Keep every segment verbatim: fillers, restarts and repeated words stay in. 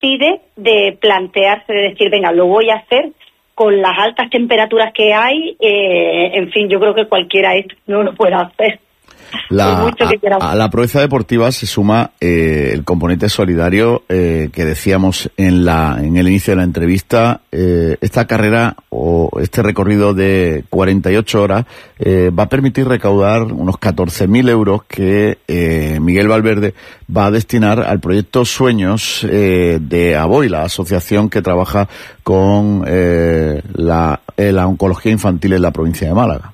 impide de plantearse, de decir, venga, lo voy a hacer con las altas temperaturas que hay. Eh, en fin, yo creo que cualquiera esto no lo puede hacer. La, a, a la proeza deportiva se suma eh, el componente solidario eh, que decíamos en la en el inicio de la entrevista. Eh, esta carrera o este recorrido de cuarenta y ocho horas eh, va a permitir recaudar unos catorce mil euros que eh, Miguel Valverde va a destinar al proyecto Sueños eh, de ABOI, la asociación que trabaja con eh, la, eh, la oncología infantil en la provincia de Málaga.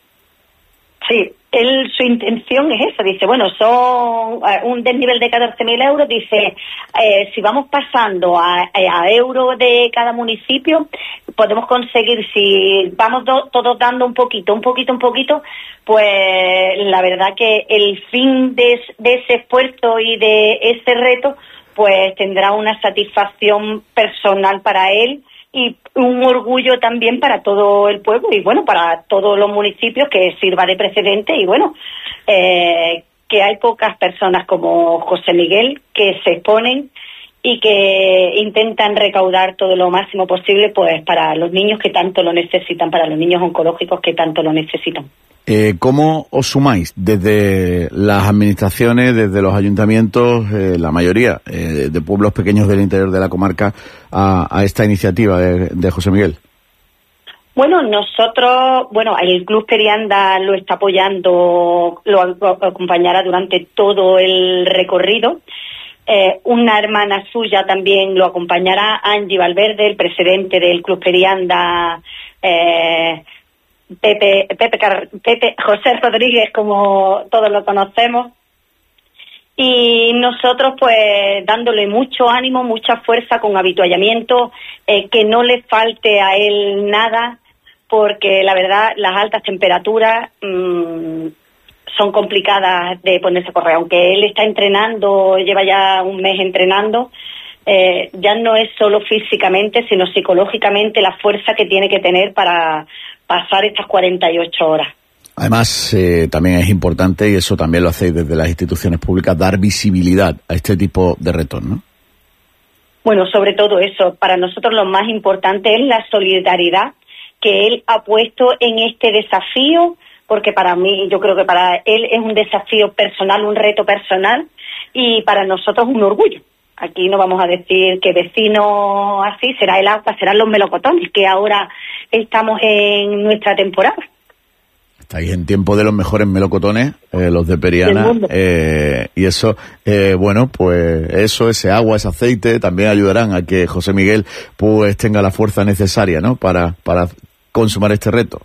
Sí. Él, su intención es esa, dice, bueno, son uh, un desnivel de catorce mil euros, dice, eh, si vamos pasando a, a euros de cada municipio, podemos conseguir, si vamos do, todos dando un poquito, un poquito, un poquito, pues la verdad que el fin de, de ese esfuerzo y de ese reto, pues tendrá una satisfacción personal para él, y un orgullo también para todo el pueblo y bueno, para todos los municipios, que sirva de precedente. Y bueno, eh, que hay pocas personas como José Miguel que se exponen y que intentan recaudar todo lo máximo posible pues para los niños que tanto lo necesitan, para los niños oncológicos que tanto lo necesitan. Eh, ¿Cómo os sumáis desde las administraciones, desde los ayuntamientos, eh, la mayoría eh, de pueblos pequeños del interior de la comarca a, a esta iniciativa de, de José Miguel? Bueno, nosotros, bueno, el Club Perianda lo está apoyando, lo acompañará durante todo el recorrido. Eh, una hermana suya también lo acompañará, Angie Valverde, el presidente del Club Perianda, eh, Pepe, Pepe, Pepe, José Rodríguez, como todos lo conocemos, y nosotros pues dándole mucho ánimo, mucha fuerza, con habituallamiento, eh, que no le falte a él nada, porque la verdad las altas temperaturas mmm, son complicadas de ponerse a correr, aunque él está entrenando, lleva ya un mes entrenando. Eh, ya no es solo físicamente, sino psicológicamente la fuerza que tiene que tener para pasar estas cuarenta y ocho horas. Además, eh, también es importante, y eso también lo hacéis desde las instituciones públicas, dar visibilidad a este tipo de retos, ¿no? Bueno, sobre todo eso. Para nosotros lo más importante es la solidaridad que él ha puesto en este desafío, porque para mí, yo creo que para él es un desafío personal, un reto personal, y para nosotros un orgullo. Aquí no vamos a decir que vecino así, será el agua, serán los melocotones, que ahora estamos en nuestra temporada. Estáis en tiempo de los mejores melocotones, eh, los de Periana, eh, y eso, eh, bueno, pues eso, ese agua, ese aceite, también ayudarán a que José Miguel pues tenga la fuerza necesaria, ¿no?, para, para consumar este reto.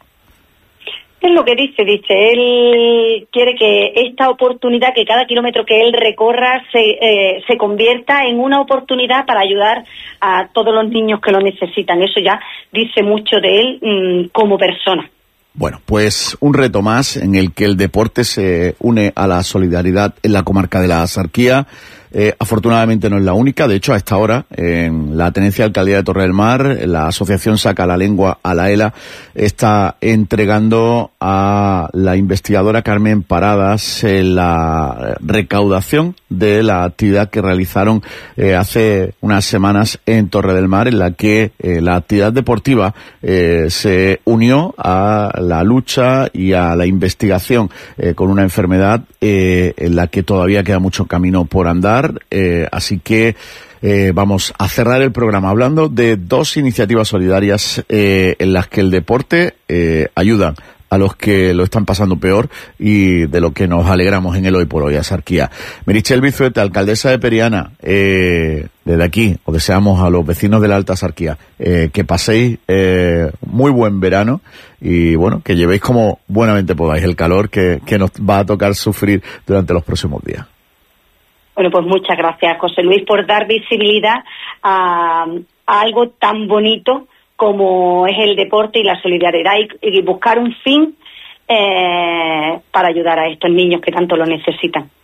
Es lo que dice, dice, él quiere que esta oportunidad, que cada kilómetro que él recorra se, eh, se convierta en una oportunidad para ayudar a todos los niños que lo necesitan. Eso ya dice mucho de él mmm, como persona. Bueno, pues un reto más en el que el deporte se une a la solidaridad en la comarca de la Axarquía. Eh, afortunadamente no es la única. De hecho, a esta hora, en la Tenencia de Alcaldía de Torre del Mar, la asociación Saca la Lengua a la ELA está entregando a la investigadora Carmen Paradas eh, la recaudación de la actividad que realizaron eh, hace unas semanas en Torre del Mar, en la que eh, la actividad deportiva eh, se unió a la lucha y a la investigación eh, con una enfermedad eh, en la que todavía queda mucho camino por andar. Eh, así que eh, vamos a cerrar el programa hablando de dos iniciativas solidarias eh, en las que el deporte eh, ayuda a los que lo están pasando peor y de lo que nos alegramos en el Hoy por Hoy Axarquía. Meritxell Vizuete, alcaldesa de Periana, eh, desde aquí os deseamos a los vecinos de la Alta Axarquía eh, que paséis eh, muy buen verano y bueno, que llevéis como buenamente podáis el calor que, que nos va a tocar sufrir durante los próximos días. Bueno, pues muchas gracias, José Luis, por dar visibilidad a, a algo tan bonito como es el deporte y la solidaridad y, y buscar un fin eh, para ayudar a estos niños que tanto lo necesitan.